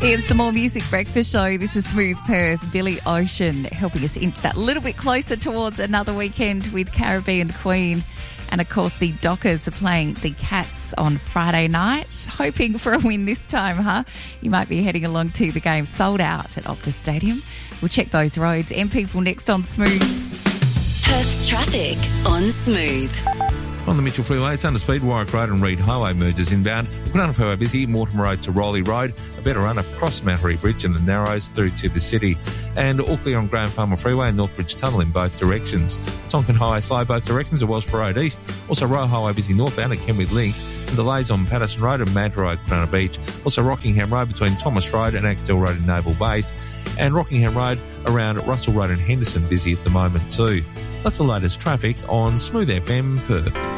It's the More Music Breakfast Show. This is Smooth Perth. Billy Ocean helping us inch that little bit closer towards another weekend with Caribbean Queen. And, of course, the Dockers are playing the Cats on Friday night. Hoping for a win this time, huh? You might be heading along to the game. Sold out at Optus Stadium. We'll check those roads and people next on Smooth. Perth's traffic on Smooth. On the Mitchell Freeway, it's under speed. Warwick Road and Reed Highway merges inbound. Quinana Freeway busy. Mortimer Road to Rowley Road. A better run across Mattery Bridge and the Narrows through to the city. And all clear on Graham Farmer Freeway and Northbridge Tunnel in both directions. Tonkin Highway slow both directions at Wellsborough Road East. Also Royal Highway busy northbound at Kenwood Link. And delays on Patterson Road and Mad Road, Quinana Beach. Also Rockingham Road between Thomas Road and Axtell Road in Naval Base. And Rockingham Road around Russell Road and Henderson busy at the moment too. That's the latest traffic on Smooth FM Perth.